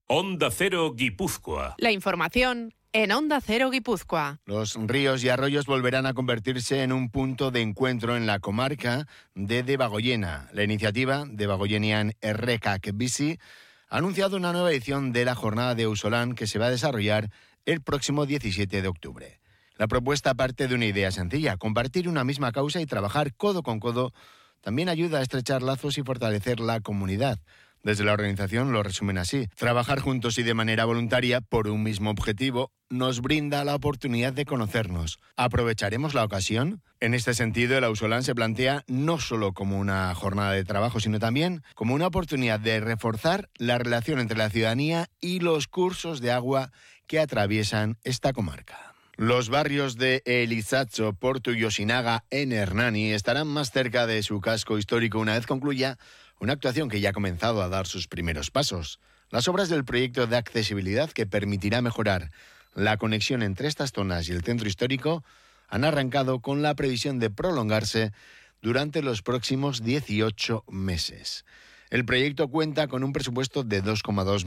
Onda Cero Guipúzcoa. La información en Onda Cero Guipúzcoa. Los ríos y arroyos volverán a convertirse en un punto de encuentro en la comarca de Debagoiena. La iniciativa Debagoienian Errekak Bizi ha anunciado una nueva edición de la jornada de Auzolan que se va a desarrollar el próximo 17 de octubre. La propuesta parte de una idea sencilla: compartir una misma causa y trabajar codo con codo también ayuda a estrechar lazos y fortalecer la comunidad. Desde la organización lo resumen así: trabajar juntos y de manera voluntaria por un mismo objetivo nos brinda la oportunidad de conocernos. ¿Aprovecharemos la ocasión? En este sentido, el Auzolan se plantea no solo como una jornada de trabajo, sino también como una oportunidad de reforzar la relación entre la ciudadanía y los cursos de agua que atraviesan esta comarca. Los barrios de Elizatxo, Portu y Osinaga en Hernani estarán más cerca de su casco histórico una vez concluya una actuación que ya ha comenzado a dar sus primeros pasos. Las obras del proyecto de accesibilidad que permitirá mejorar la conexión entre estas zonas y el centro histórico han arrancado con la previsión de prolongarse durante los próximos 18 meses. El proyecto cuenta con un presupuesto de 2,2